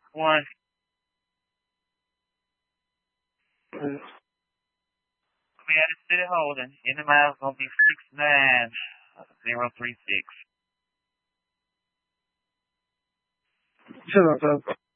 One. Uh, We had a city holding. In the miles gonna be 69036. Shut up,